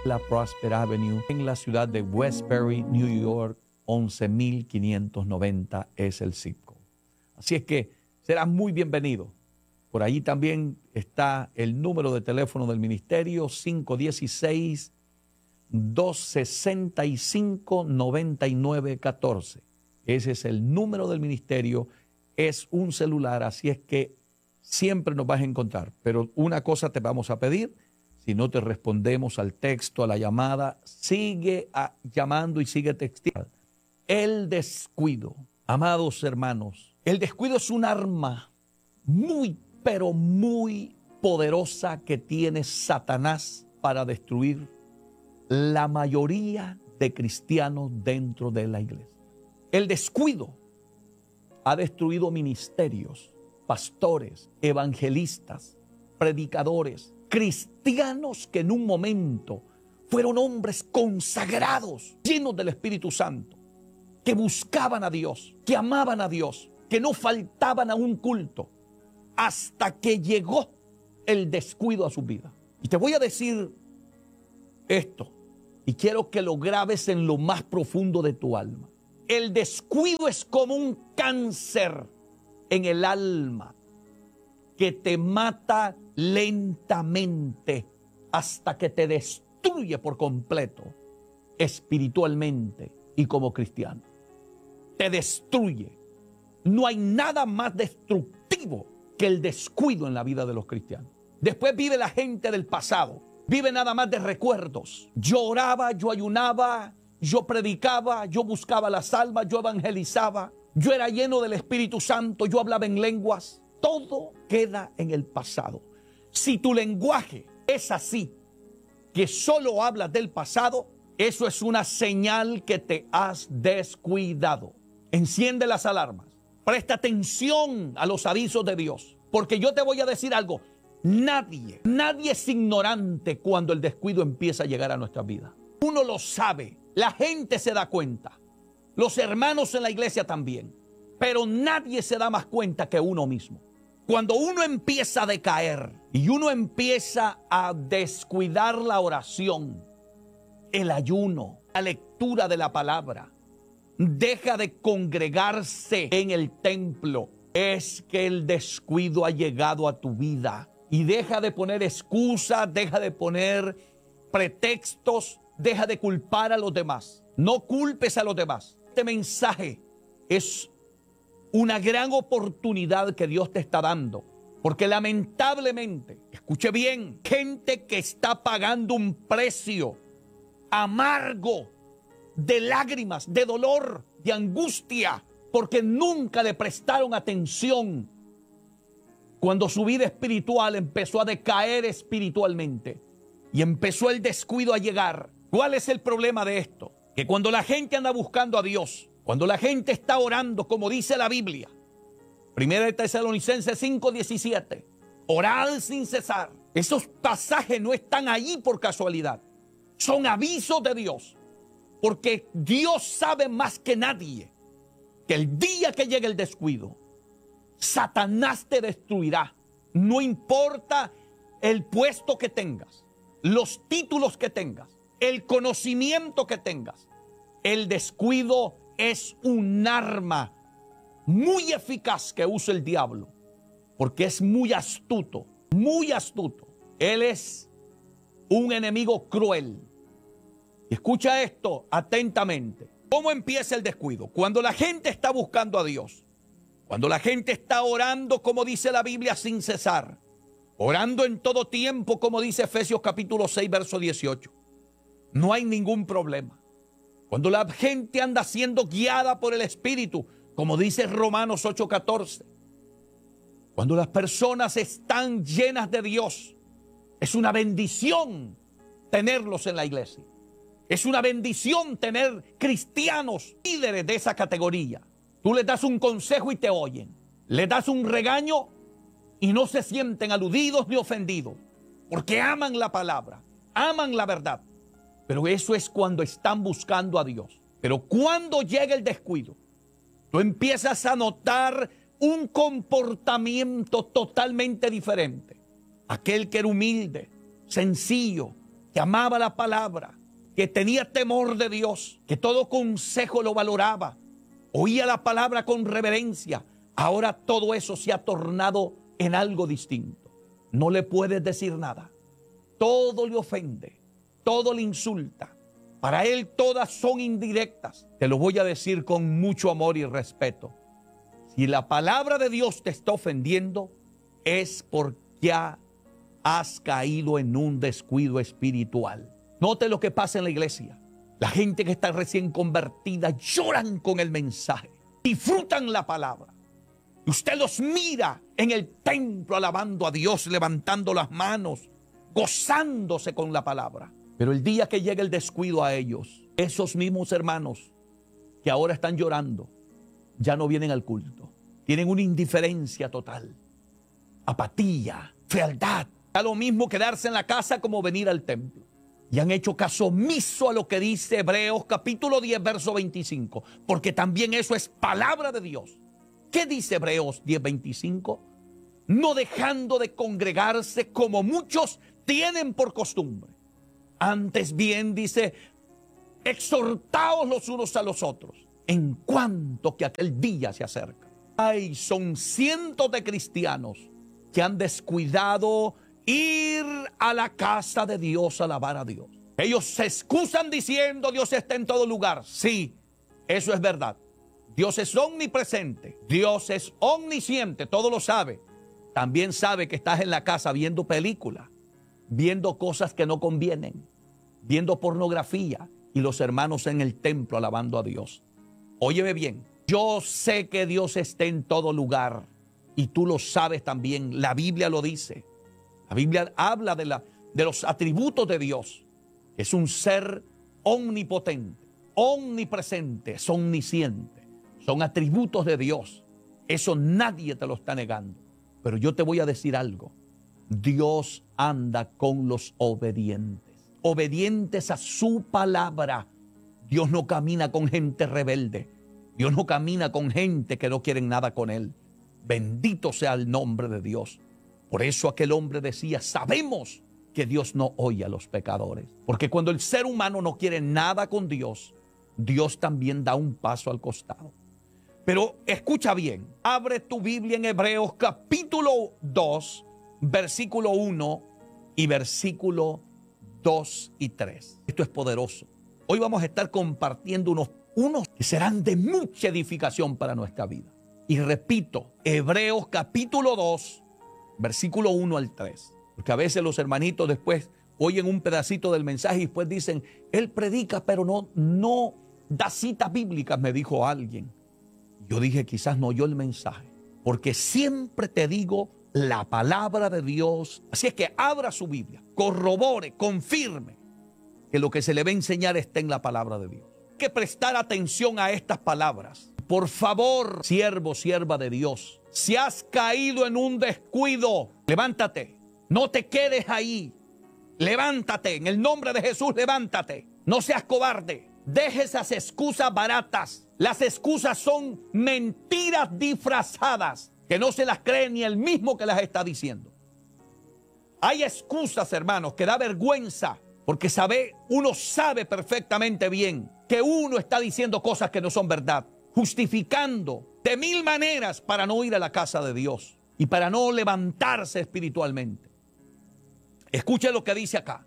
la Prosper Avenue en la ciudad de Westbury, New York. 11.590 es el zip code. Así es que serás muy bienvenido. Por allí también está el número de teléfono del ministerio, 516-265-9914. Ese es el número del ministerio, es un celular, así es que siempre nos vas a encontrar. Pero una cosa te vamos a pedir: si no te respondemos al texto, a la llamada, sigue llamando y sigue texteando. El descuido, amados hermanos, el descuido es un arma muy, pero muy poderosa que tiene Satanás para destruir la mayoría de cristianos dentro de la iglesia. El descuido ha destruido ministerios, pastores, evangelistas, predicadores, cristianos que en un momento fueron hombres consagrados, llenos del Espíritu Santo, que buscaban a Dios, que amaban a Dios, que no faltaban a un culto, hasta que llegó el descuido a su vida. Y te voy a decir esto, y quiero que lo grabes en lo más profundo de tu alma. El descuido es como un cáncer en el alma que te mata lentamente hasta que te destruye por completo, espiritualmente y como cristiano. Te destruye. No hay nada más destructivo que el descuido en la vida de los cristianos. Después vive la gente del pasado, vive nada más de recuerdos. Yo oraba, yo ayunaba, yo predicaba, yo buscaba las almas, yo evangelizaba, yo era lleno del Espíritu Santo, yo hablaba en lenguas. Todo queda en el pasado. Si tu lenguaje es así, que solo hablas del pasado, eso es una señal que te has descuidado. Enciende las alarmas. Presta atención a los avisos de Dios. Porque yo te voy a decir algo. Nadie es ignorante cuando el descuido empieza a llegar a nuestra vida. Uno lo sabe. La gente se da cuenta. Los hermanos en la iglesia también. Pero nadie se da más cuenta que uno mismo. Cuando uno empieza a decaer y uno empieza a descuidar la oración, el ayuno, la lectura de la palabra, deja de congregarse en el templo, es que el descuido ha llegado a tu vida. Y deja de poner excusas, deja de poner pretextos, deja de culpar a los demás. No culpes a los demás. Este mensaje es una gran oportunidad que Dios te está dando. Porque lamentablemente, escuche bien, gente que está pagando un precio amargo de lágrimas, de dolor, de angustia, porque nunca le prestaron atención cuando su vida espiritual empezó a decaer espiritualmente y empezó el descuido a llegar. ¿Cuál es el problema de esto? Que cuando la gente anda buscando a Dios, cuando la gente está orando, como dice la Biblia, 1 Tesalonicenses 5:17, orad sin cesar. Esos pasajes no están ahí por casualidad. Son avisos de Dios. Porque Dios sabe más que nadie que el día que llegue el descuido, Satanás te destruirá. No importa el puesto que tengas, los títulos que tengas, el conocimiento que tengas. El descuido es un arma muy eficaz que usa el diablo, porque es muy astuto, muy astuto. Él es un enemigo cruel. Y escucha esto atentamente. ¿Cómo empieza el descuido? Cuando la gente está buscando a Dios, cuando la gente está orando, como dice la Biblia, sin cesar, orando en todo tiempo, como dice Efesios capítulo 6, verso 18, no hay ningún problema. Cuando la gente anda siendo guiada por el Espíritu, como dice Romanos 8:14, cuando las personas están llenas de Dios, es una bendición tenerlos en la iglesia. Es una bendición tener cristianos líderes de esa categoría. Tú les das un consejo y te oyen. Les das un regaño y no se sienten aludidos ni ofendidos, porque aman la palabra, aman la verdad. Pero eso es cuando están buscando a Dios. Pero cuando llega el descuido, tú empiezas a notar un comportamiento totalmente diferente. Aquel que era humilde, sencillo, que amaba la palabra, que tenía temor de Dios, que todo consejo lo valoraba, oía la palabra con reverencia. Ahora todo eso se ha tornado en algo distinto. No le puedes decir nada. Todo le ofende, todo le insulta. Para él todas son indirectas. Te lo voy a decir con mucho amor y respeto. Si la palabra de Dios te está ofendiendo, es porque has caído en un descuido espiritual. Note lo que pasa en la iglesia. La gente que está recién convertida lloran con el mensaje, disfrutan la palabra. Usted los mira en el templo alabando a Dios, levantando las manos, gozándose con la palabra. Pero el día que llega el descuido a ellos, esos mismos hermanos que ahora están llorando, ya no vienen al culto. Tienen una indiferencia total, apatía, fealdad. Da lo mismo quedarse en la casa como venir al templo. Y han hecho caso omiso a lo que dice Hebreos capítulo 10, verso 25. Porque también eso es palabra de Dios. ¿Qué dice Hebreos 10, 25? No dejando de congregarse como muchos tienen por costumbre. Antes bien dice, exhortaos los unos a los otros, en cuanto que aquel día se acerca. Ay, son cientos de cristianos que han descuidado ir a la casa de Dios a alabar a Dios. Ellos se excusan diciendo Dios está en todo lugar. Sí, eso es verdad. Dios es omnipresente, Dios es omnisciente, todo lo sabe. También sabe que estás en la casa viendo películas, viendo cosas que no convienen, viendo pornografía y los hermanos en el templo alabando a Dios. Óyeme bien, yo sé que Dios está en todo lugar y tú lo sabes también, la Biblia lo dice. La Biblia habla de los atributos de Dios. Es un ser omnipotente, omnipresente, es omnisciente. Son atributos de Dios. Eso nadie te lo está negando. Pero yo te voy a decir algo. Dios anda con los obedientes. Obedientes a su palabra. Dios no camina con gente rebelde. Dios no camina con gente que no quieren nada con Él. Bendito sea el nombre de Dios. Por eso aquel hombre decía, sabemos que Dios no oye a los pecadores. Porque cuando el ser humano no quiere nada con Dios, Dios también da un paso al costado. Pero escucha bien, abre tu Biblia en Hebreos capítulo 2, versículo 1 y versículo 2 y 3. Esto es poderoso. Hoy vamos a estar compartiendo unos que serán de mucha edificación para nuestra vida. Y repito, Hebreos capítulo 2, versículo 1 al 3. Porque a veces los hermanitos después oyen un pedacito del mensaje y después dicen, él predica, pero no da citas bíblicas, me dijo alguien. Yo dije, quizás no oyó el mensaje, porque siempre te digo la palabra de Dios. Así es que abra su Biblia, corrobore, confirme que lo que se le va a enseñar está en la palabra de Dios. Hay que prestar atención a estas palabras. Por favor, siervo, sierva de Dios, si has caído en un descuido, levántate, no te quedes ahí. Levántate, en el nombre de Jesús, levántate. No seas cobarde. Deje esas excusas baratas. Las excusas son mentiras disfrazadas que no se las cree ni el mismo que las está diciendo. Hay excusas, hermanos, que da vergüenza porque uno sabe perfectamente bien que uno está diciendo cosas que no son verdad, justificando de mil maneras para no ir a la casa de Dios y para no levantarse espiritualmente. Escuche lo que dice acá.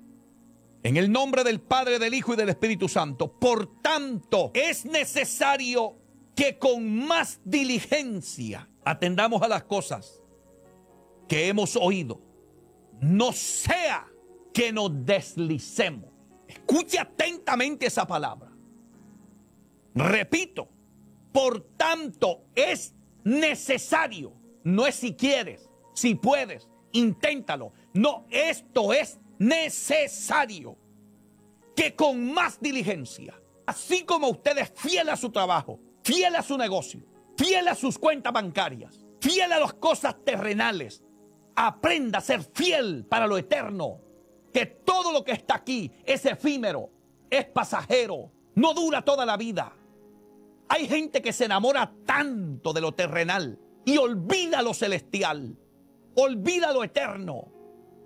En el nombre del Padre, del Hijo y del Espíritu Santo. Por tanto, es necesario que con más diligencia atendamos a las cosas que hemos oído. No sea que nos deslicemos. Escuche atentamente esa palabra. Repito, por tanto, es necesario. No es si quieres, si puedes, inténtalo. No, esto es necesario que con más diligencia, así como usted es fiel a su trabajo, fiel a su negocio, fiel a sus cuentas bancarias, fiel a las cosas terrenales, aprenda a ser fiel para lo eterno, que todo lo que está aquí es efímero, es pasajero, no dura toda la vida. Hay gente que se enamora tanto de lo terrenal y olvida lo celestial, olvida lo eterno.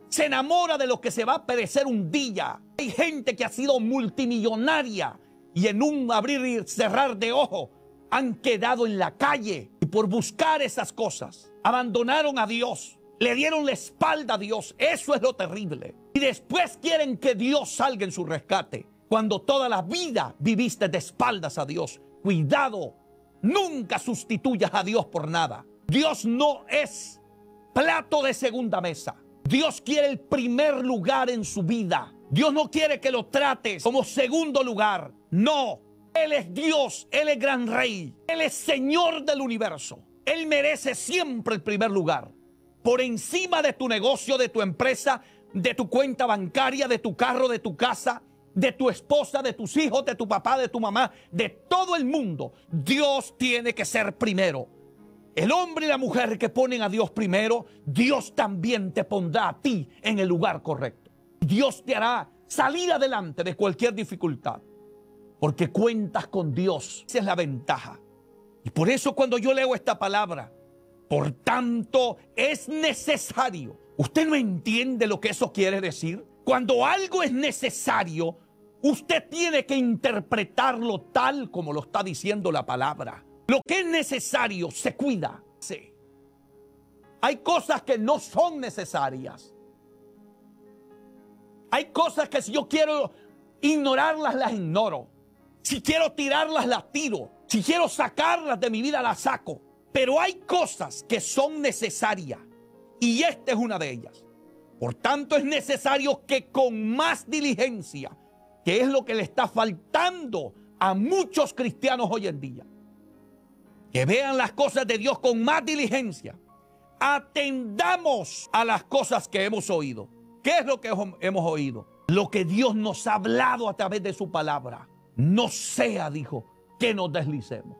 Se enamora de lo que se va a perecer un día. Hay gente que ha sido multimillonaria y en un abrir y cerrar de ojo han quedado en la calle. Y por buscar esas cosas, abandonaron a Dios. Le dieron la espalda a Dios. Eso es lo terrible. Y después quieren que Dios salga en su rescate, cuando toda la vida viviste de espaldas a Dios. Cuidado, nunca sustituyas a Dios por nada. Dios no es plato de segunda mesa. Dios quiere el primer lugar en su vida. Dios no quiere que lo trates como segundo lugar. No, Él es Dios, Él es gran rey, Él es Señor del universo. Él merece siempre el primer lugar. Por encima de tu negocio, de tu empresa, de tu cuenta bancaria, de tu carro, de tu casa, de tu esposa, de tus hijos, de tu papá, de tu mamá, de todo el mundo, Dios tiene que ser primero. El hombre y la mujer que ponen a Dios primero, Dios también te pondrá a ti en el lugar correcto. Dios te hará salir adelante de cualquier dificultad, porque cuentas con Dios. Esa es la ventaja. Y por eso cuando yo leo esta palabra, por tanto es necesario. ¿Usted no entiende lo que eso quiere decir? Cuando algo es necesario, usted tiene que interpretarlo tal como lo está diciendo la palabra. Lo que es necesario se cuida. Sí. Hay cosas que no son necesarias. Hay cosas que si yo quiero ignorarlas, las ignoro. Si quiero tirarlas, las tiro. Si quiero sacarlas de mi vida, las saco. Pero hay cosas que son necesarias. Y esta es una de ellas. Por tanto, es necesario que con más diligencia, que es lo que le está faltando a muchos cristianos hoy en día, que vean las cosas de Dios con más diligencia, atendamos a las cosas que hemos oído. ¿Qué es lo que hemos oído? Lo que Dios nos ha hablado a través de su palabra. No sea, dijo, que nos deslicemos.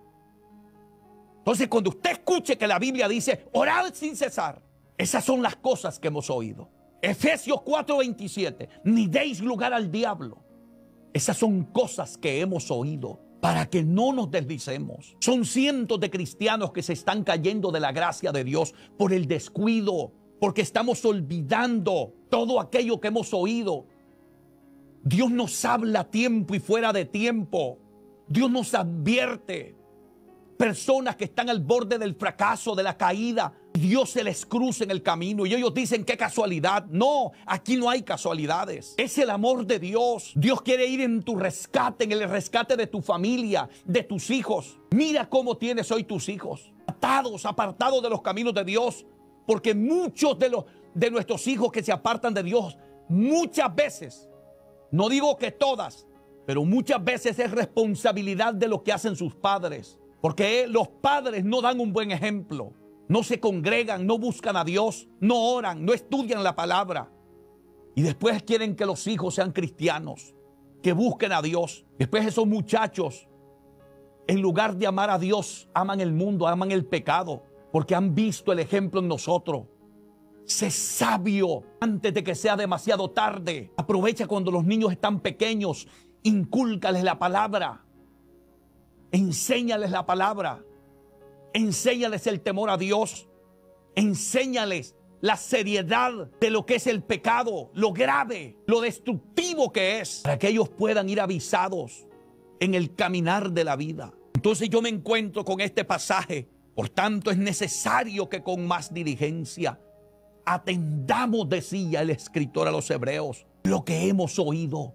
Entonces, cuando usted escuche que la Biblia dice, orad sin cesar, esas son las cosas que hemos oído. Efesios 4:27, ni deis lugar al diablo. Esas son cosas que hemos oído para que no nos deslicemos. Son cientos de cristianos que se están cayendo de la gracia de Dios por el descuido, porque estamos olvidando todo aquello que hemos oído. Dios nos habla a tiempo y fuera de tiempo. Dios nos advierte. Personas que están al borde del fracaso, de la caída, Dios se les cruza en el camino y ellos dicen qué casualidad. No, aquí no hay casualidades. Es el amor de Dios. Dios quiere ir en tu rescate, en el rescate de tu familia, de tus hijos. Mira cómo tienes hoy tus hijos, apartados de los caminos de Dios, porque muchos de nuestros hijos que se apartan de Dios, muchas veces, no digo que todas, pero muchas veces es responsabilidad de lo que hacen sus padres. Porque los padres no dan un buen ejemplo, no se congregan, no buscan a Dios, no oran, no estudian la palabra. Y después quieren que los hijos sean cristianos, que busquen a Dios. Después esos muchachos, en lugar de amar a Dios, aman el mundo, aman el pecado, porque han visto el ejemplo en nosotros. Sé sabio antes de que sea demasiado tarde. Aprovecha cuando los niños están pequeños, incúlcales la palabra. Enséñales la palabra, enséñales el temor a Dios, enséñales la seriedad de lo que es el pecado, lo grave, lo destructivo que es, para que ellos puedan ir avisados en el caminar de la vida. Entonces yo me encuentro con este pasaje. Por tanto, es necesario que con más diligencia atendamos, decía el escritor a los hebreos, lo que hemos oído.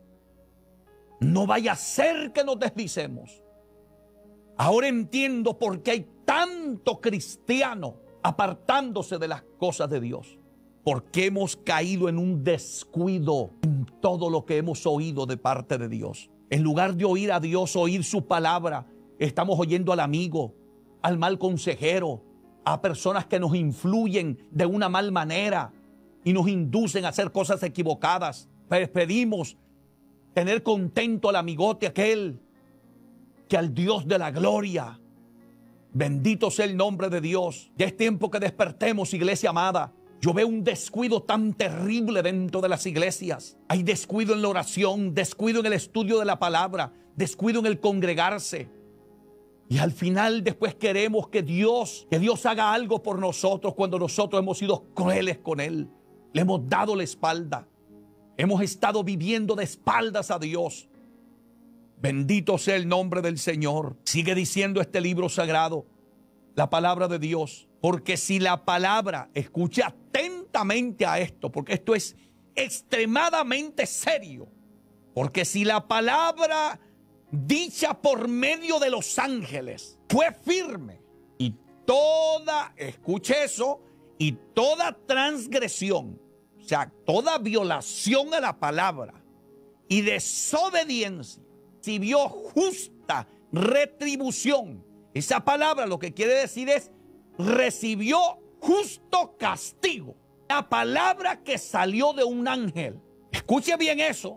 No vaya a ser que nos deslicemos. Ahora entiendo por qué hay tanto cristiano apartándose de las cosas de Dios. Porque hemos caído en un descuido en todo lo que hemos oído de parte de Dios. En lugar de oír a Dios, oír su palabra, estamos oyendo al amigo, al mal consejero, a personas que nos influyen de una mal manera y nos inducen a hacer cosas equivocadas. Preferimos tener contento al amigote aquel que al Dios de la gloria. Bendito sea el nombre de Dios. Ya es tiempo que despertemos, iglesia amada. Yo veo un descuido tan terrible dentro de las iglesias. Hay descuido en la oración, descuido en el estudio de la palabra, descuido en el congregarse. Y al final después queremos que Dios haga algo por nosotros cuando nosotros hemos sido crueles con Él. Le hemos dado la espalda. Hemos estado viviendo de espaldas a Dios. Bendito sea el nombre del Señor. Sigue diciendo este libro sagrado, la palabra de Dios. Porque si la palabra, escuche atentamente a esto, porque esto es extremadamente serio. Porque si la palabra dicha por medio de los ángeles fue firme, y toda, escuche eso, y toda transgresión, o sea, toda violación a la palabra y desobediencia recibió justa retribución. Esa palabra lo que quiere decir es recibió justo castigo. La palabra que salió de un ángel. Escuche bien eso.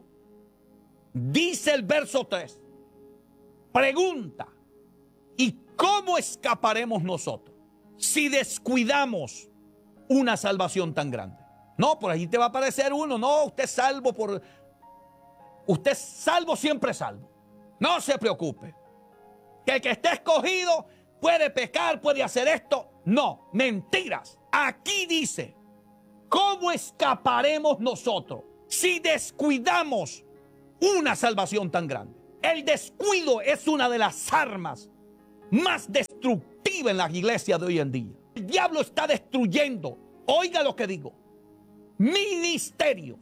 Dice el verso 3. Pregunta: ¿y cómo escaparemos nosotros si descuidamos una salvación tan grande? No, por allí te va a aparecer uno. No, usted es salvo por... Usted es salvo, siempre salvo. No se preocupe. Que el que esté escogido puede pecar, puede hacer esto. No, mentiras. Aquí dice, ¿cómo escaparemos nosotros si descuidamos una salvación tan grande? El descuido es una de las armas más destructivas en las iglesias de hoy en día. El diablo está destruyendo, oiga lo que digo, ministerios,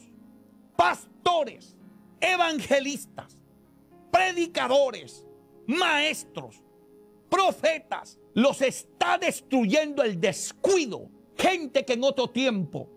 pastores, evangelistas, predicadores, maestros, profetas. Los está destruyendo el descuido. Gente que en otro tiempo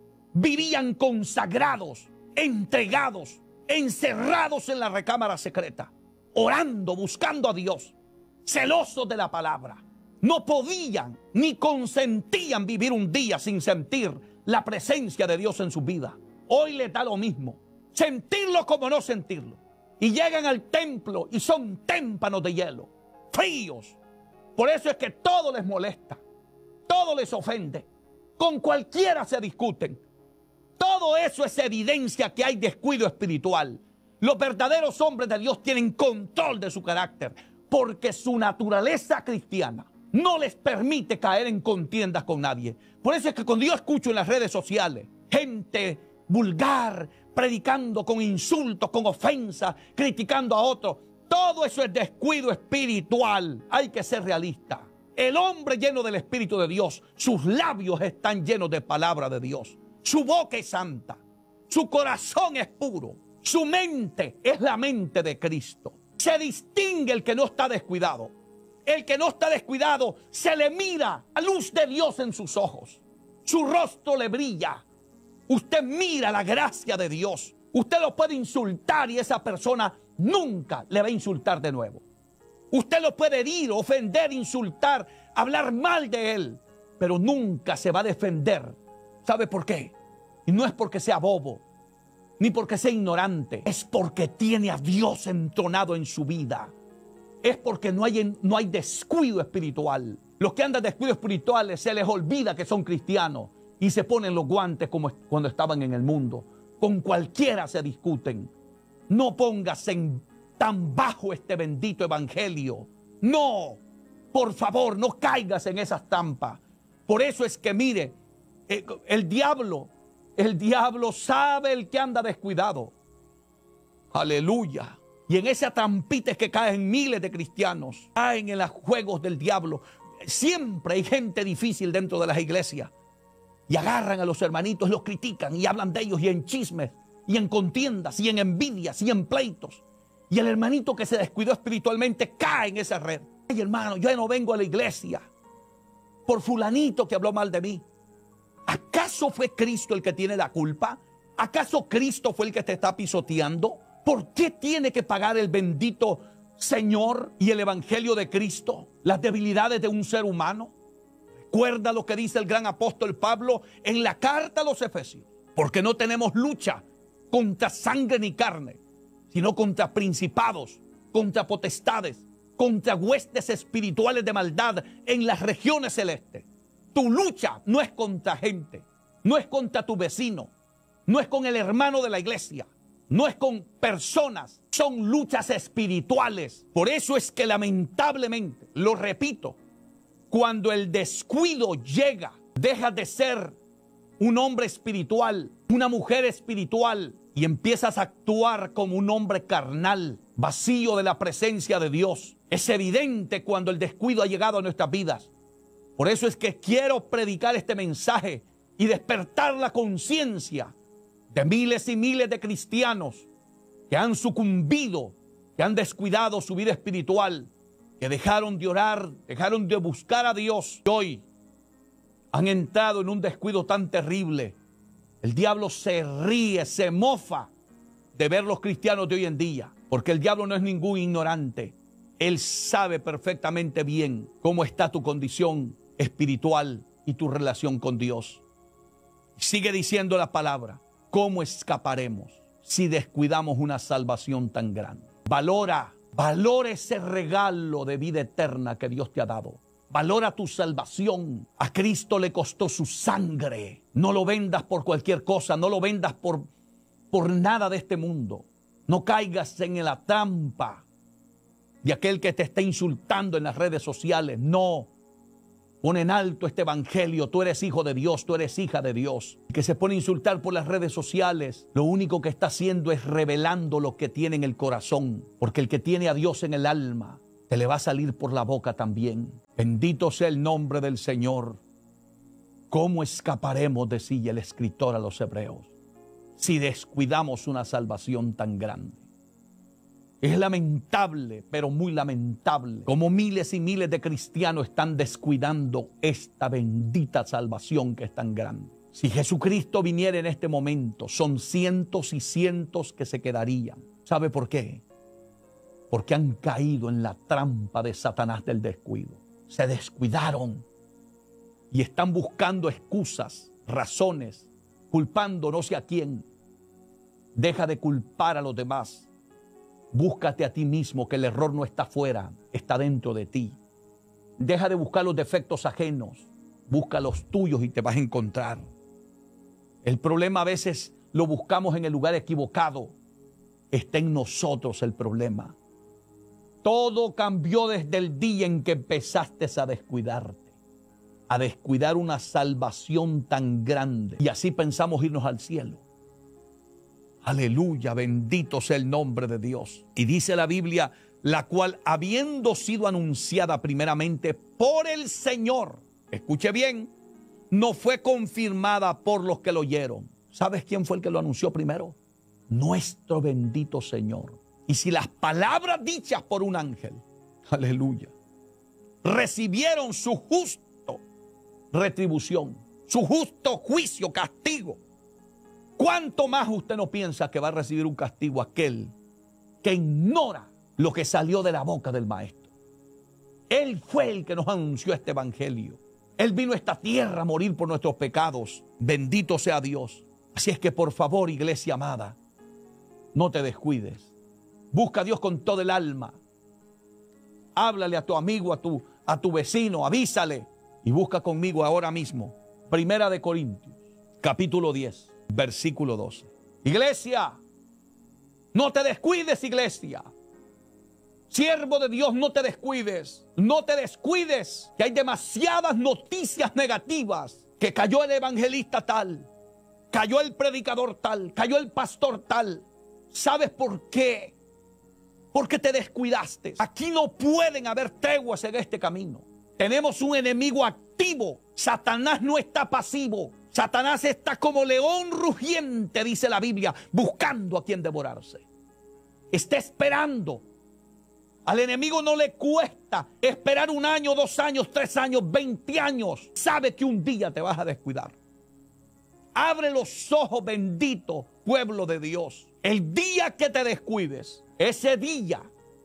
vivían consagrados, entregados, encerrados en la recámara secreta, orando, buscando a Dios, celosos de la palabra. No podían ni consentían vivir un día sin sentir la presencia de Dios en su vida. Hoy les da lo mismo, sentirlo como no sentirlo. Y llegan al templo y son témpanos de hielo, fríos. Por eso es que todo les molesta, todo les ofende. Con cualquiera se discuten. Todo eso es evidencia que hay descuido espiritual. Los verdaderos hombres de Dios tienen control de su carácter, porque su naturaleza cristiana no les permite caer en contiendas con nadie. Por eso es que cuando yo escucho en las redes sociales gente vulgar, predicando con insultos, con ofensas, criticando a otros, todo eso es descuido espiritual. Hay que ser realista. El hombre lleno del Espíritu de Dios, sus labios están llenos de palabra de Dios. Su boca es santa, su corazón es puro, su mente es la mente de Cristo. Se distingue el que no está descuidado. El que no está descuidado se le mira a luz de Dios en sus ojos. Su rostro le brilla. Usted mira la gracia de Dios. Usted lo puede insultar y esa persona nunca le va a insultar de nuevo. Usted lo puede herir, ofender, insultar, hablar mal de él, pero nunca se va a defender. ¿Sabe por qué? Y no es porque sea bobo, ni porque sea ignorante. Es porque tiene a Dios entronado en su vida. Es porque no hay descuido espiritual. Los que andan descuido espirituales se les olvida que son cristianos y se ponen los guantes como cuando estaban en el mundo. Con cualquiera se discuten. No pongas tan bajo este bendito evangelio. No, por favor, no caigas en esas trampas. Por eso es que mire, el diablo sabe el que anda descuidado. Aleluya. Y en esa trampita es que caen miles de cristianos. Caen en los juegos del diablo. Siempre hay gente difícil dentro de las iglesias. Y agarran a los hermanitos, los critican y hablan de ellos y en chismes, y en contiendas, y en envidias, y en pleitos. Y el hermanito que se descuidó espiritualmente cae en esa red. Ay, hermano, yo no vengo a la iglesia por fulanito que habló mal de mí. ¿Acaso fue Cristo el que tiene la culpa? ¿Acaso Cristo fue el que te está pisoteando? ¿Por qué tiene que pagar el bendito Señor y el Evangelio de Cristo las debilidades de un ser humano? Recuerda lo que dice el gran apóstol Pablo en la carta a los Efesios. Porque no tenemos lucha contra sangre ni carne, sino contra principados, contra potestades, contra huestes espirituales de maldad en las regiones celestes. Tu lucha no es contra gente, no es contra tu vecino, no es con el hermano de la iglesia, no es con personas, son luchas espirituales. Por eso es que lamentablemente, lo repito, cuando el descuido llega, deja de ser un hombre espiritual, una mujer espiritual, y empiezas a actuar como un hombre carnal, vacío de la presencia de Dios. Es evidente cuando el descuido ha llegado a nuestras vidas. Por eso es que quiero predicar este mensaje y despertar la conciencia de miles y miles de cristianos que han sucumbido, que han descuidado su vida espiritual, que dejaron de orar, dejaron de buscar a Dios. Y hoy han entrado en un descuido tan terrible. El diablo se ríe, se mofa de ver los cristianos de hoy en día, porque el diablo no es ningún ignorante. Él sabe perfectamente bien cómo está tu condición espiritual y tu relación con Dios. Sigue diciendo la palabra: ¿cómo escaparemos si descuidamos una salvación tan grande? Valora ese regalo de vida eterna que Dios te ha dado. Valora tu salvación. A Cristo le costó su sangre. No lo vendas por cualquier cosa, no lo vendas por nada de este mundo. No caigas en la trampa de aquel que te está insultando en las redes sociales. No. Pon en alto este evangelio. Tú eres hijo de Dios, tú eres hija de Dios. El que se pone a insultar por las redes sociales, lo único que está haciendo es revelando lo que tiene en el corazón. Porque el que tiene a Dios en el alma, te le va a salir por la boca también. Bendito sea el nombre del Señor. ¿Cómo escaparemos, decía el escritor a los hebreos, si descuidamos una salvación tan grande? Es lamentable, pero muy lamentable, como miles y miles de cristianos están descuidando esta bendita salvación que es tan grande. Si Jesucristo viniera en este momento, son cientos y cientos que se quedarían. ¿Sabe por qué? Porque han caído en la trampa de Satanás del descuido. Se descuidaron y están buscando excusas, razones, culpando no sé a quién. Deja de culpar a los demás. Búscate a ti mismo, que el error no está afuera, está dentro de ti. Deja de buscar los defectos ajenos, busca los tuyos y te vas a encontrar. El problema a veces lo buscamos en el lugar equivocado. Está en nosotros el problema. Todo cambió desde el día en que empezaste a descuidarte, a descuidar una salvación tan grande. Y así pensamos irnos al cielo. Aleluya, bendito sea el nombre de Dios. Y dice la Biblia, la cual habiendo sido anunciada primeramente por el Señor, escuche bien, no fue confirmada por los que lo oyeron. ¿Sabes quién fue el que lo anunció primero? Nuestro bendito Señor. Y si las palabras dichas por un ángel, aleluya, recibieron su justo retribución, su justo juicio, castigo, ¿cuánto más usted no piensa que va a recibir un castigo aquel que ignora lo que salió de la boca del Maestro? Él fue el que nos anunció este evangelio. Él vino a esta tierra a morir por nuestros pecados. Bendito sea Dios. Así es que por favor, iglesia amada, no te descuides. Busca a Dios con todo el alma. Háblale a tu amigo, a tu vecino, avísale. Y busca conmigo ahora mismo. Primera de Corintios, capítulo 10. Versículo 12. Iglesia, no te descuides, iglesia. Siervo de Dios, no te descuides. No te descuides, que hay demasiadas noticias negativas. Que cayó el evangelista tal, cayó el predicador tal, cayó el pastor tal. ¿Sabes por qué? Porque te descuidaste. Aquí no pueden haber treguas en este camino. Tenemos un enemigo activo. Satanás no está pasivo. Satanás está como león rugiente, dice la Biblia, buscando a quien devorarse. Está esperando. Al enemigo no le cuesta esperar 1 año, 2 años, 3 años, 20 años. Sabe que un día te vas a descuidar. Abre los ojos, bendito pueblo de Dios. El día que te descuides, ese día,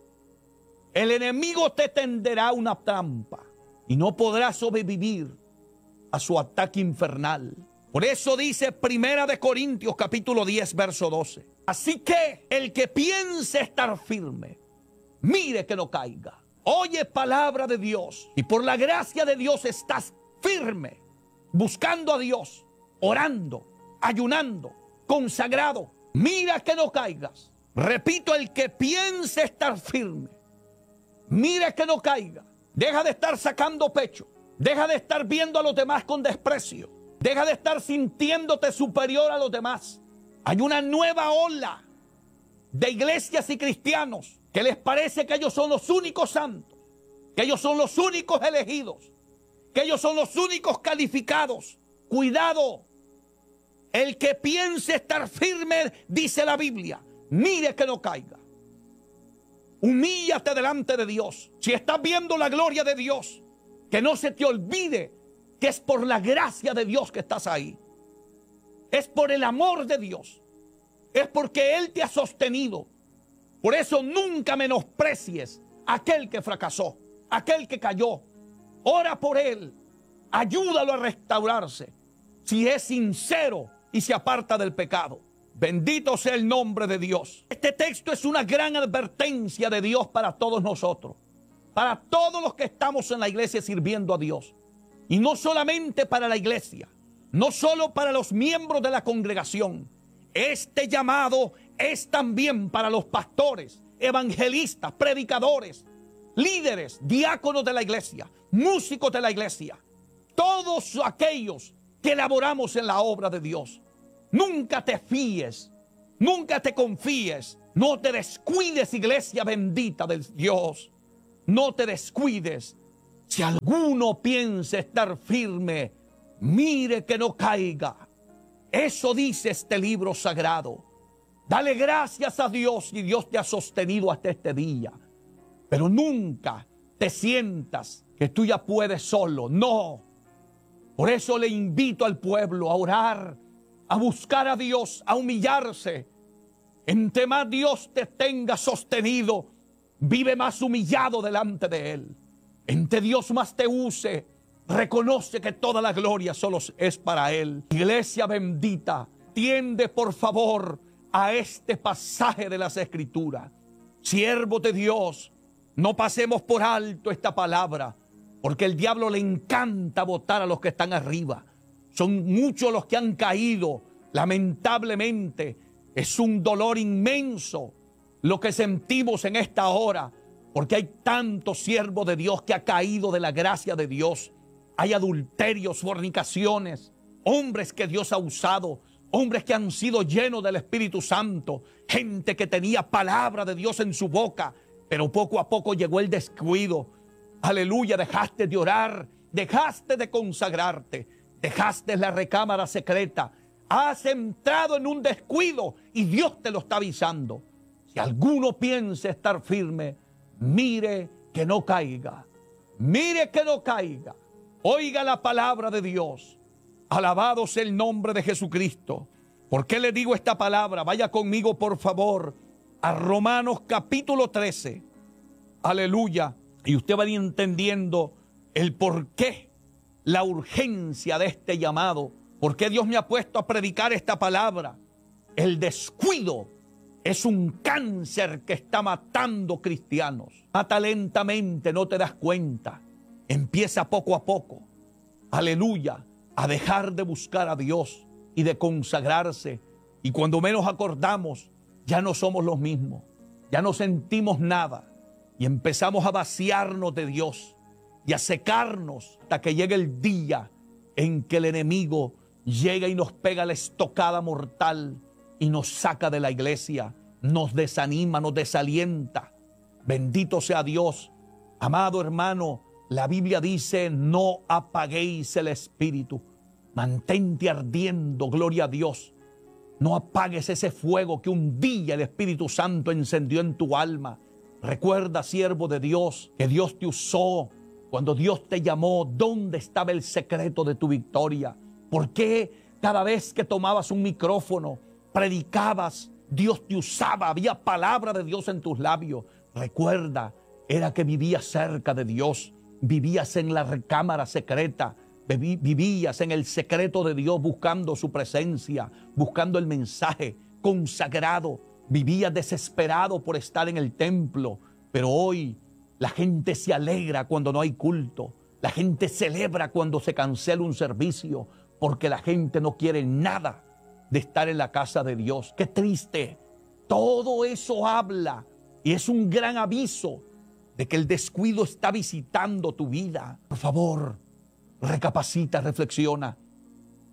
el enemigo te tenderá una trampa y no podrás sobrevivir a su ataque infernal. Por eso dice Primera de Corintios capítulo 10 verso 12. Así que el que piense estar firme, mire que no caiga. Oye palabra de Dios y por la gracia de Dios estás firme, buscando a Dios, orando, ayunando, consagrado. Mira que no caigas. Repito, el que piense estar firme, mira que no caiga. Deja de estar sacando pecho. Deja de estar viendo a los demás con desprecio. Deja de estar sintiéndote superior a los demás. Hay una nueva ola de iglesias y cristianos que les parece que ellos son los únicos santos, que ellos son los únicos elegidos, que ellos son los únicos calificados. Cuidado, el que piense estar firme, dice la Biblia, mire que no caiga. Humíllate delante de Dios. Si estás viendo la gloria de Dios, que no se te olvide que es por la gracia de Dios que estás ahí. Es por el amor de Dios. Es porque Él te ha sostenido. Por eso nunca menosprecies a aquel que fracasó, aquel que cayó. Ora por él. Ayúdalo a restaurarse. Si es sincero y se aparta del pecado. Bendito sea el nombre de Dios. Este texto es una gran advertencia de Dios para todos nosotros. Para todos los que estamos en la iglesia sirviendo a Dios. Y no solamente para la iglesia. No solo para los miembros de la congregación. Este llamado es también para los pastores, evangelistas, predicadores, líderes, diáconos de la iglesia, músicos de la iglesia. Todos aquellos que laboramos en la obra de Dios. Nunca te fíes, nunca te confíes. No te descuides, iglesia bendita del Dios. No te descuides. Si alguno piensa estar firme, mire que no caiga. Eso dice este libro sagrado. Dale gracias a Dios y Dios te ha sostenido hasta este día. Pero nunca te sientas que tú ya puedes solo. No. Por eso le invito al pueblo a orar, a buscar a Dios, a humillarse. Entre más Dios te tenga sostenido, vive más humillado delante de Él. Entre Dios más te use, reconoce que toda la gloria solo es para Él. Iglesia bendita, tiende por favor a este pasaje de las Escrituras. Siervos de Dios, no pasemos por alto esta palabra, porque el diablo le encanta votar a los que están arriba. Son muchos los que han caído, lamentablemente. Es un dolor inmenso lo que sentimos en esta hora, porque hay tantos siervos de Dios que ha caído de la gracia de Dios. Hay adulterios, fornicaciones, hombres que Dios ha usado, hombres que han sido llenos del Espíritu Santo, gente que tenía palabra de Dios en su boca, pero poco a poco llegó el descuido. Aleluya, dejaste de orar, dejaste de consagrarte, dejaste la recámara secreta, has entrado en un descuido y Dios te lo está avisando. Si alguno piensa estar firme, mire que no caiga, mire que no caiga. Oiga la palabra de Dios. Alabado sea el nombre de Jesucristo. ¿Por qué le digo esta palabra? Vaya conmigo por favor a Romanos capítulo 13. Aleluya. Y usted va a ir entendiendo el por qué, la urgencia de este llamado. ¿Por qué Dios me ha puesto a predicar esta palabra? El descuido es un cáncer que está matando cristianos. Mata lentamente, no te das cuenta. Empieza poco a poco. Aleluya. A dejar de buscar a Dios y de consagrarse. Y cuando menos acordamos, ya no somos los mismos. Ya no sentimos nada. Y empezamos a vaciarnos de Dios y a secarnos hasta que llegue el día en que el enemigo llega y nos pega la estocada mortal y nos saca de la iglesia, nos desanima, nos desalienta. Bendito sea Dios. Amado hermano, la Biblia dice, no apaguéis el espíritu. Mantente ardiendo, gloria a Dios. No apagues ese fuego que un día el Espíritu Santo encendió en tu alma. Recuerda, siervo de Dios, que Dios te usó. Cuando Dios te llamó, ¿dónde estaba el secreto de tu victoria? ¿Por qué cada vez que tomabas un micrófono, predicabas, Dios te usaba? Había palabra de Dios en tus labios. Recuerda, era que vivías cerca de Dios. Vivías en la recámara secreta. Vivías en el secreto de Dios buscando su presencia, buscando el mensaje consagrado. Vivías desesperado por estar en el templo. Pero hoy la gente se alegra cuando no hay culto. La gente celebra cuando se cancela un servicio, porque la gente no quiere nada de estar en la casa de Dios. ¡Qué triste! Todo eso habla y es un gran aviso de que el descuido está visitando tu vida. Por favor, recapacita, reflexiona.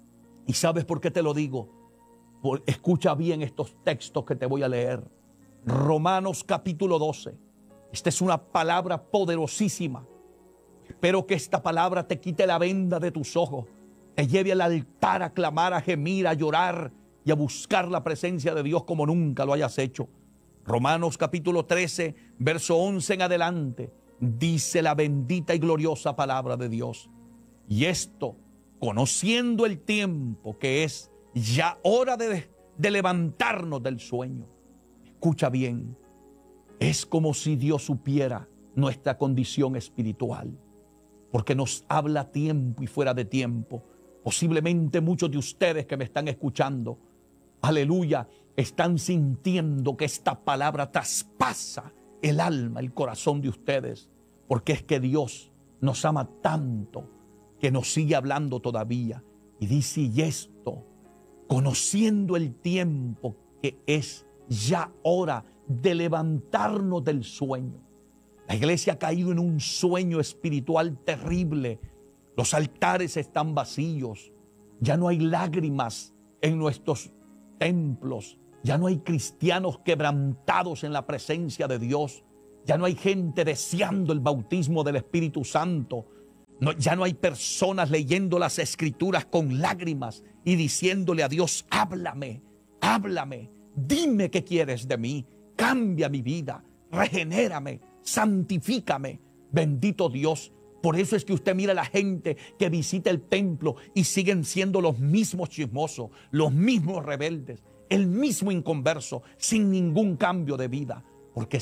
¿Y sabes por qué te lo digo? Escucha bien estos textos que te voy a leer. Romanos capítulo 12. Esta es una palabra poderosísima. Espero que esta palabra te quite la venda de tus ojos, te lleve al altar a clamar, a gemir, a llorar y a buscar la presencia de Dios como nunca lo hayas hecho. Romanos capítulo 13, verso 11 en adelante, dice la bendita y gloriosa palabra de Dios. Y esto, conociendo el tiempo que es ya hora de levantarnos del sueño. Escucha bien, es como si Dios supiera nuestra condición espiritual, porque nos habla a tiempo y fuera de tiempo. Posiblemente muchos de ustedes que me están escuchando, aleluya, están sintiendo que esta palabra traspasa el alma, el corazón de ustedes, porque es que Dios nos ama tanto que nos sigue hablando todavía. Y dice, y esto, conociendo el tiempo que es ya hora de levantarnos del sueño. La iglesia ha caído en un sueño espiritual terrible. Los altares están vacíos. Ya no hay lágrimas en nuestros templos. Ya no hay cristianos quebrantados en la presencia de Dios. Ya no hay gente deseando el bautismo del Espíritu Santo. Ya no hay personas leyendo las Escrituras con lágrimas y diciéndole a Dios, háblame, háblame, dime qué quieres de mí, cambia mi vida, regenérame, santifícame. Bendito Dios. Por eso es que usted mira a la gente que visita el templo y siguen siendo los mismos chismosos, los mismos rebeldes, el mismo inconverso, sin ningún cambio de vida. Porque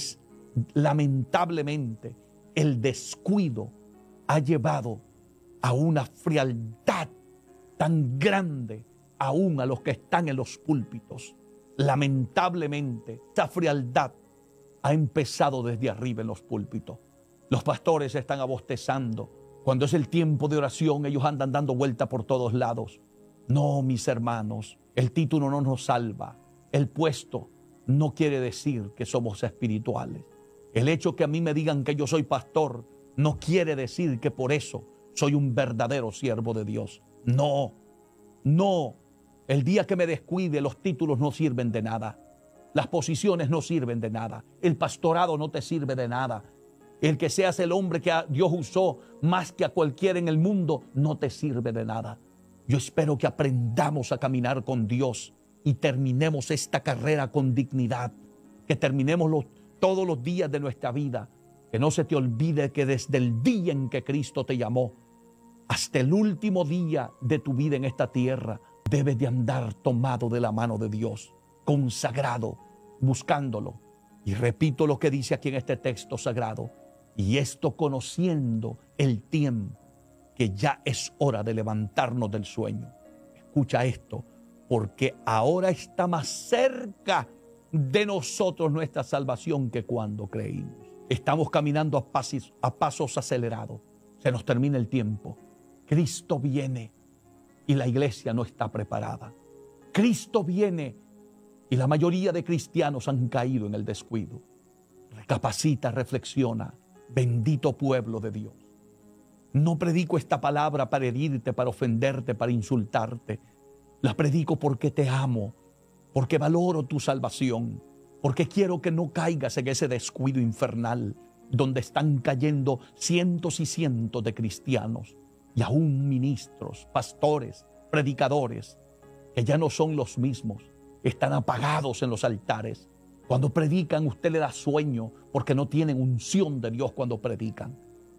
lamentablemente el descuido ha llevado a una frialdad tan grande aún a los que están en los púlpitos. Lamentablemente, esta frialdad ha empezado desde arriba en los púlpitos. Los pastores están abostezando. Cuando es el tiempo de oración, ellos andan dando vuelta por todos lados. No, mis hermanos, el título no nos salva. El puesto no quiere decir que somos espirituales. El hecho que a mí me digan que yo soy pastor no quiere decir que por eso soy un verdadero siervo de Dios. No, no. El día que me descuide, los títulos no sirven de nada. Las posiciones no sirven de nada. El pastorado no te sirve de nada. El que seas el hombre que Dios usó más que a cualquiera en el mundo no te sirve de nada. Yo espero que aprendamos a caminar con Dios y terminemos esta carrera con dignidad. Que terminemos todos los días de nuestra vida. Que no se te olvide que desde el día en que Cristo te llamó hasta el último día de tu vida en esta tierra, debes de andar tomado de la mano de Dios, consagrado, buscándolo. Y repito lo que dice aquí en este texto sagrado. Y esto conociendo el tiempo que ya es hora de levantarnos del sueño. Escucha esto, porque ahora está más cerca de nosotros nuestra salvación que cuando creímos. Estamos caminando a pasos acelerados. Se nos termina el tiempo. Cristo viene y la iglesia no está preparada. Cristo viene y la mayoría de cristianos han caído en el descuido. Recapacita, reflexiona. Bendito pueblo de Dios. No predico esta palabra para herirte, para ofenderte, para insultarte. La predico porque te amo, porque valoro tu salvación, porque quiero que no caigas en ese descuido infernal donde están cayendo cientos y cientos de cristianos y aún ministros, pastores, predicadores, que ya no son los mismos, están apagados en los altares. Cuando predican, usted le da sueño porque no tienen unción de Dios cuando predican.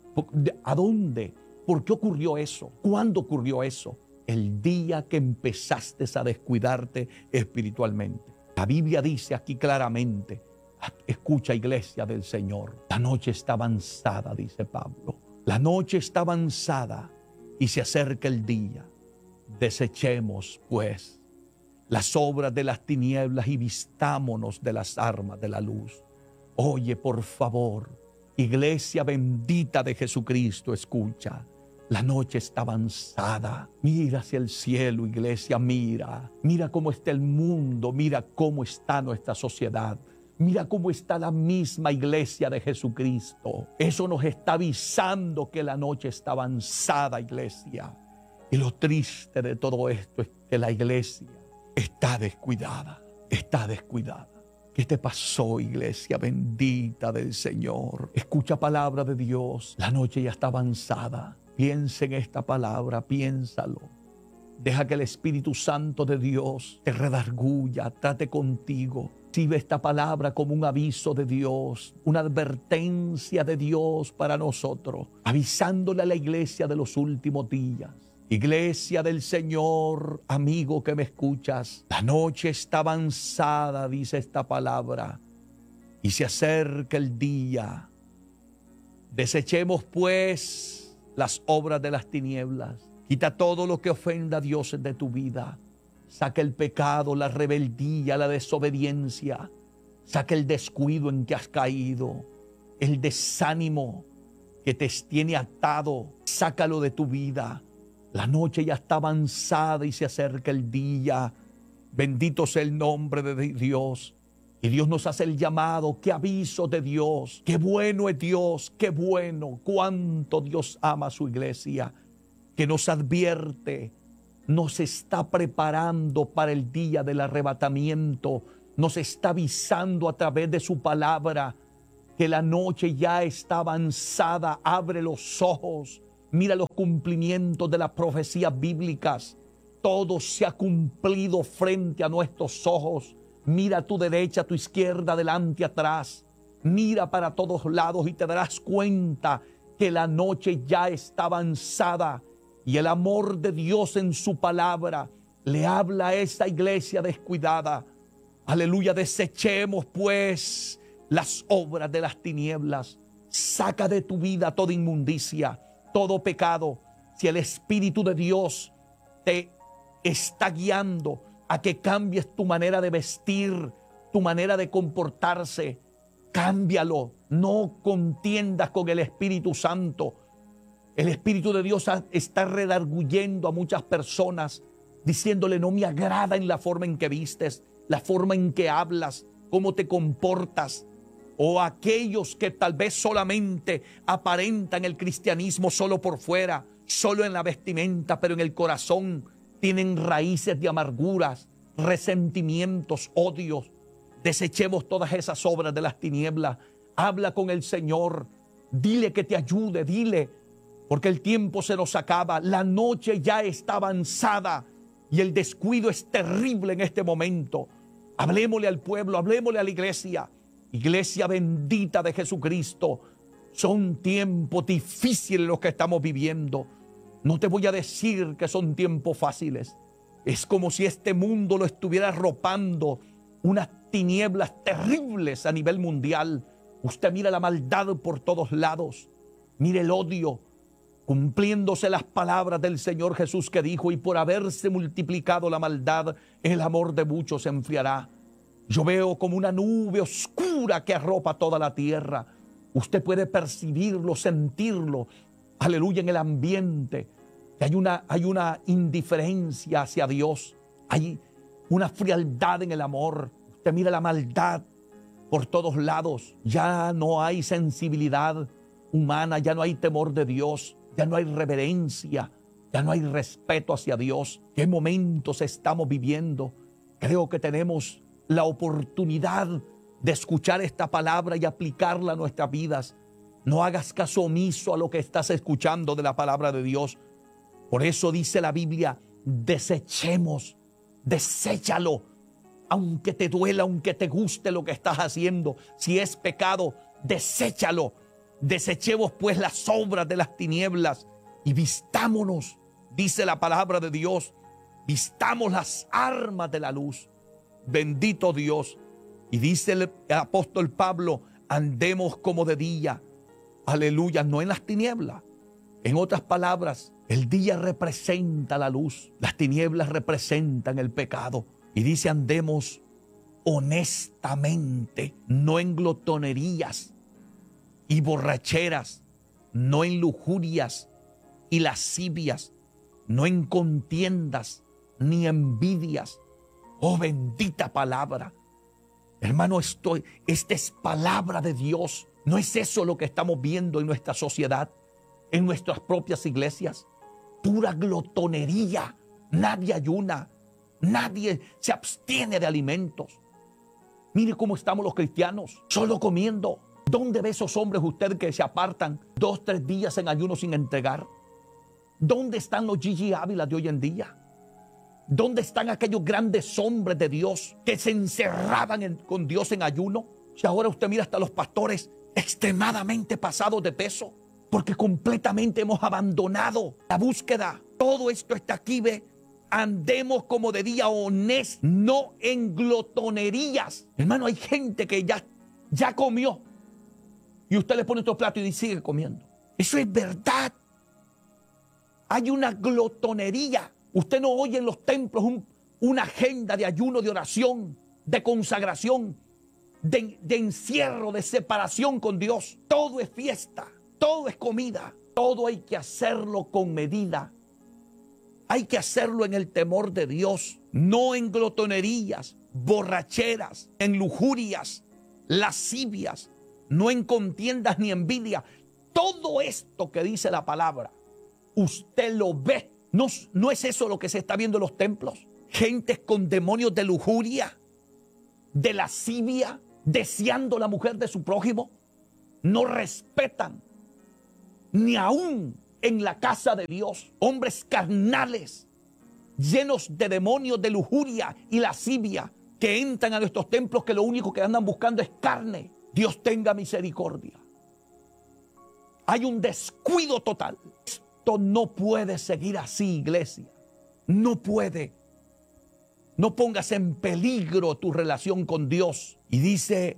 ¿A dónde? ¿Por qué ocurrió eso? ¿Cuándo ocurrió eso? El día que empezaste a descuidarte espiritualmente. La Biblia dice aquí claramente, escucha, iglesia del Señor, la noche está avanzada, dice Pablo. La noche está avanzada y se acerca el día. Desechemos, pues, las obras de las tinieblas y vistámonos de las armas de la luz. Oye, por favor, iglesia bendita de Jesucristo, escucha. La noche está avanzada. Mira hacia el cielo, iglesia, mira. Mira cómo está el mundo, mira cómo está nuestra sociedad. Mira cómo está la misma iglesia de Jesucristo. Eso nos está avisando que la noche está avanzada, iglesia. Y lo triste de todo esto es que la iglesia está descuidada, está descuidada. ¿Qué te pasó, iglesia bendita del Señor? Escucha palabra de Dios. La noche ya está avanzada. Piensa en esta palabra, piénsalo. Deja que el Espíritu Santo de Dios te redarguya, trate contigo. Recibe esta palabra como un aviso de Dios, una advertencia de Dios para nosotros, avisándole a la iglesia de los últimos días. Iglesia del Señor, amigo que me escuchas, la noche está avanzada, dice esta palabra, y se acerca el día. Desechemos pues las obras de las tinieblas. Quita todo lo que ofenda a Dios de tu vida. Saca el pecado, la rebeldía, la desobediencia. Saca el descuido en que has caído, el desánimo que te tiene atado. Sácalo de tu vida. La noche ya está avanzada y se acerca el día. Bendito sea el nombre de Dios. Y Dios nos hace el llamado. ¡Qué aviso de Dios! ¡Qué bueno es Dios! ¡Qué bueno! ¡Cuánto Dios ama a su iglesia! Que nos advierte, nos está preparando para el día del arrebatamiento. Nos está avisando a través de su palabra que la noche ya está avanzada. Abre los ojos. Mira los cumplimientos de las profecías bíblicas. Todo se ha cumplido frente a nuestros ojos. Mira a tu derecha, a tu izquierda, adelante, atrás. Mira para todos lados y te darás cuenta que la noche ya está avanzada. Y el amor de Dios en su palabra le habla a esta iglesia descuidada. Aleluya, desechemos pues las obras de las tinieblas. Saca de tu vida toda inmundicia, todo pecado. Si el Espíritu de Dios te está guiando a que cambies tu manera de vestir, tu manera de comportarse, cámbialo. No contiendas con el Espíritu Santo. El Espíritu de Dios está redarguyendo a muchas personas, diciéndole: no me agrada en la forma en que vistes, la forma en que hablas, cómo te comportas. O aquellos que tal vez solamente aparentan el cristianismo solo por fuera, solo en la vestimenta, pero en el corazón tienen raíces de amarguras, resentimientos, odios. Desechemos todas esas obras de las tinieblas. Habla con el Señor, dile que te ayude, dile, porque el tiempo se nos acaba, la noche ya está avanzada y el descuido es terrible en este momento. Hablémosle al pueblo, hablémosle a la iglesia. Iglesia bendita de Jesucristo, son tiempos difíciles los que estamos viviendo. No te voy a decir que son tiempos fáciles. Es como si este mundo lo estuviera arropando unas tinieblas terribles a nivel mundial. Usted mira la maldad por todos lados, mire el odio, cumpliéndose las palabras del Señor Jesús que dijo: y por haberse multiplicado la maldad, el amor de muchos se enfriará. Yo veo como una nube oscura que arropa toda la tierra. Usted puede percibirlo, sentirlo, aleluya, en el ambiente. Hay una indiferencia hacia Dios. Hay una frialdad en el amor. Usted mira la maldad por todos lados. Ya no hay sensibilidad humana, ya no hay temor de Dios, ya no hay reverencia, ya no hay respeto hacia Dios. ¿Qué momentos estamos viviendo? Creo que tenemos la oportunidad de escuchar esta palabra y aplicarla a nuestras vidas. No hagas caso omiso a lo que estás escuchando de la palabra de Dios. Por eso dice la Biblia: desechemos, deséchalo. Aunque te duela, aunque te guste lo que estás haciendo, si es pecado, deséchalo. Desechemos pues las obras de las tinieblas y vistámonos, dice la palabra de Dios, vistamos las armas de la luz. Bendito Dios. Y dice el apóstol Pablo: andemos como de día. Aleluya, no en las tinieblas. En otras palabras, el día representa la luz, las tinieblas representan el pecado. Y dice: andemos honestamente, no en glotonerías y borracheras, no en lujurias y lascivias, no en contiendas ni envidias. Oh, bendita palabra. Hermano, esta es palabra de Dios. ¿No es eso lo que estamos viendo en nuestra sociedad, en nuestras propias iglesias? pura glotonería. Nadie ayuna, nadie se abstiene de alimentos. Mire cómo estamos los cristianos, solo comiendo. ¿Dónde ve esos hombres usted que se apartan 2, 3 días en ayuno sin entregar? ¿Dónde están los Gigi Ávila de hoy en día? ¿Dónde están aquellos grandes hombres de Dios que se encerraban con Dios en ayuno? Si ahora usted mira hasta los pastores extremadamente pasados de peso, porque completamente hemos abandonado la búsqueda. Todo esto está aquí, ve. Andemos como de día honesto, no en glotonerías. Hermano, hay gente que ya comió y usted le pone otro plato y sigue comiendo. Eso es verdad. Hay una glotonería. Usted no oye en los templos una agenda de ayuno, de oración, de consagración, de encierro, de separación con Dios. Todo es fiesta, todo es comida. Todo hay que hacerlo con medida. Hay que hacerlo en el temor de Dios, no en glotonerías, borracheras, en lujurias, lascivias, no en contiendas ni envidia. Todo esto que dice la palabra, usted lo ve. ¿No es eso lo que se está viendo en los templos? Gentes con demonios de lujuria, de lascivia, deseando la mujer de su prójimo. No respetan ni aún en la casa de Dios. Hombres carnales, llenos de demonios de lujuria y lascivia, que entran a nuestros templos, que lo único que andan buscando es carne. Dios tenga misericordia. Hay un descuido total. Esto no puede seguir así, iglesia. No puede. No pongas en peligro tu relación con Dios. Y dice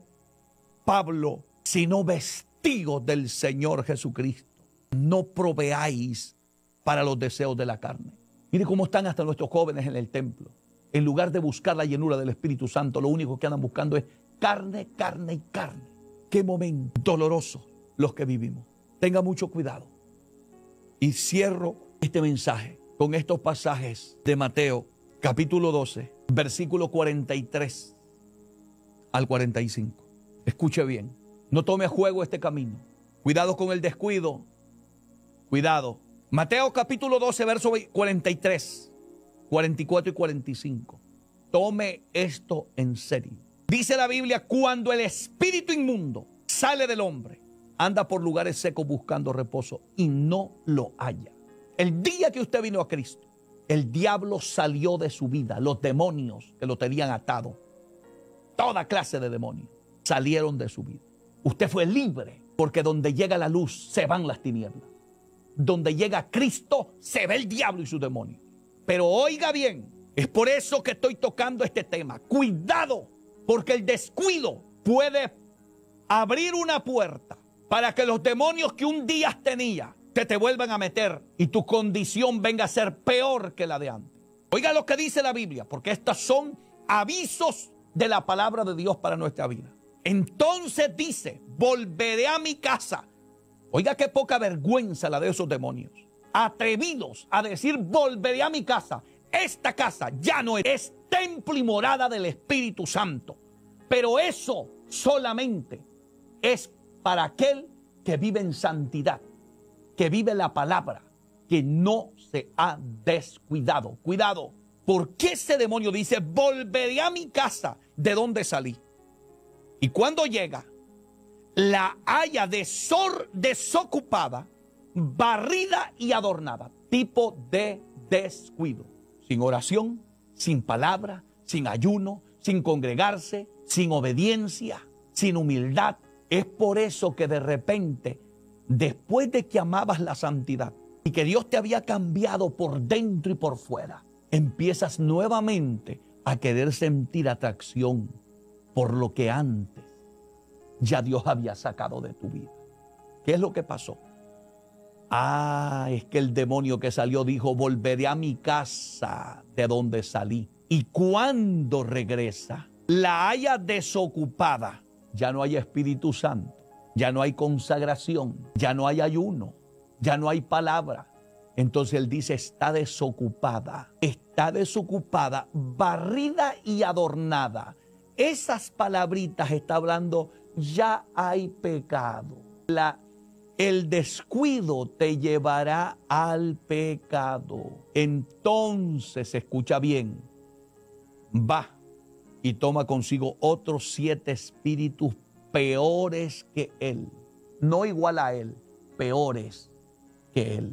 Pablo, sino vestidos del Señor Jesucristo. No proveáis para los deseos de la carne. Mire cómo están hasta nuestros jóvenes en el templo. En lugar de buscar la llenura del Espíritu Santo, lo único que andan buscando es carne, carne y carne. Qué momento doloroso los que vivimos. Tenga mucho cuidado. Y cierro este mensaje con estos pasajes de Mateo, capítulo 12, versículo 43 al 45. Escuche bien. No tome a juego este camino. Cuidado con el descuido. Cuidado. Mateo capítulo 12, verso 43, 44 y 45. Tome esto en serio. Dice la Biblia, cuando el espíritu inmundo sale del hombre, anda por lugares secos buscando reposo y no lo halla. El día que usted vino a Cristo, el diablo salió de su vida. Los demonios que lo tenían atado, toda clase de demonios, salieron de su vida. Usted fue libre, porque donde llega la luz se van las tinieblas. Donde llega Cristo se ve el diablo y sus demonios. Pero oiga bien, es por eso que estoy tocando este tema. Cuidado, porque el descuido puede abrir una puerta para que los demonios que un día tenías te vuelvan a meter y tu condición venga a ser peor que la de antes. Oiga lo que dice la Biblia, porque estos son avisos de la palabra de Dios para nuestra vida. Entonces dice, volveré a mi casa. Oiga qué poca vergüenza la de esos demonios. Atrevidos a decir, volveré a mi casa. Esta casa ya no es templo y morada del Espíritu Santo. Pero eso solamente es para aquel que vive en santidad, que vive la palabra, que no se ha descuidado. Cuidado, porque ese demonio dice, volveré a mi casa de donde salí. Y cuando llega, la halla desocupada, barrida y adornada. Tipo de descuido. Sin oración, sin palabra, sin ayuno, sin congregarse, sin obediencia, sin humildad. Es por eso que de repente, después de que amabas la santidad y que Dios te había cambiado por dentro y por fuera, empiezas nuevamente a querer sentir atracción por lo que antes ya Dios había sacado de tu vida. ¿Qué es lo que pasó? Es que el demonio que salió dijo, volveré a mi casa de donde salí. Y cuando regresa, la haya desocupada. Ya no hay Espíritu Santo, ya no hay consagración, ya no hay ayuno, ya no hay palabra. Entonces él dice, está desocupada, barrida y adornada. Esas palabritas está hablando, ya hay pecado. El descuido te llevará al pecado. Entonces, escucha bien, va y toma consigo otros 7 espíritus peores que él. No igual a él, peores que él.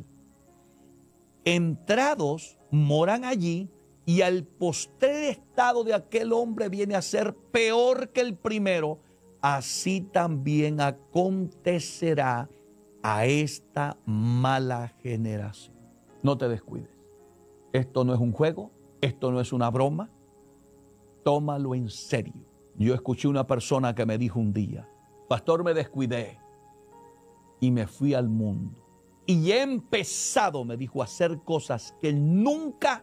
Entrados, moran allí, y al postrer estado de aquel hombre viene a ser peor que el primero. Así también acontecerá a esta mala generación. No te descuides. Esto no es un juego, esto no es una broma. Tómalo en serio. Yo escuché una persona que me dijo un día: pastor, me descuidé y me fui al mundo. Y he empezado, me dijo, a hacer cosas que nunca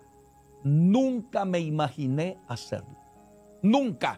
me imaginé hacerlo. Nunca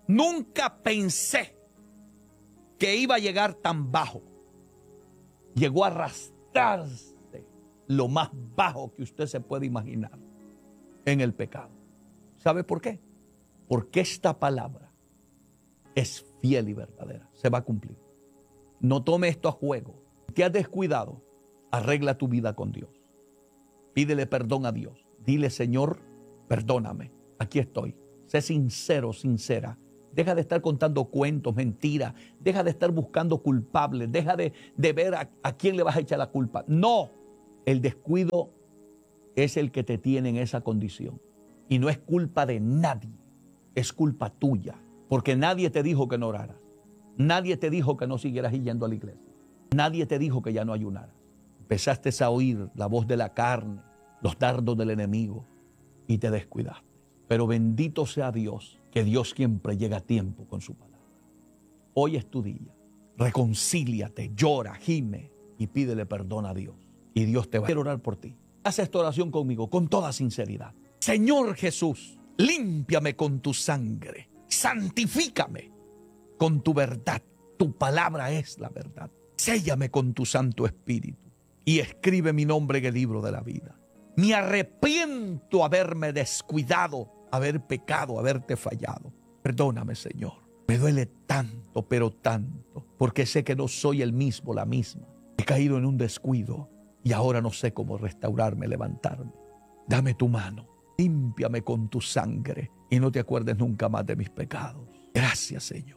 pensé que iba a llegar tan bajo. Llegó a arrastrarse lo más bajo que usted se puede imaginar en el pecado. ¿Sabe por qué? Porque esta palabra es fiel y verdadera. Se va a cumplir. No tome esto a juego. ¿Te has descuidado? Arregla tu vida con Dios. Pídele perdón a Dios. Dile: Señor, perdóname. Aquí estoy. Sé sincero, sincera. Deja de estar contando cuentos, mentiras. Deja de estar buscando culpables. Deja de ver a quién le vas a echar la culpa. No. El descuido es el que te tiene en esa condición. Y no es culpa de nadie. Es culpa tuya. Porque nadie te dijo que no oraras. Nadie te dijo que no siguieras yendo a la iglesia. Nadie te dijo que ya no ayunaras. Empezaste a oír la voz de la carne, los dardos del enemigo, y te descuidaste. Pero bendito sea Dios, que Dios siempre llega a tiempo con su palabra. Hoy es tu día. Reconcíliate, llora, gime y pídele perdón a Dios. Y Dios te va a orar por ti. Haz esta oración conmigo con toda sinceridad. Señor Jesús, límpiame con tu sangre. Santifícame con tu verdad. Tu palabra es la verdad. Séllame con tu Santo Espíritu y escribe mi nombre en el libro de la vida. Me arrepiento haberme descuidado, haber pecado, haberte fallado. Perdóname, Señor. Me duele tanto, pero tanto, porque sé que no soy el mismo, la misma. He caído en un descuido y ahora no sé cómo restaurarme, levantarme. Dame tu mano, límpiame con tu sangre y no te acuerdes nunca más de mis pecados. Gracias, Señor.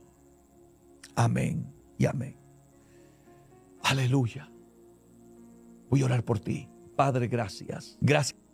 Amén y amén. Aleluya. Voy a orar por ti. Padre, gracias. Gracias.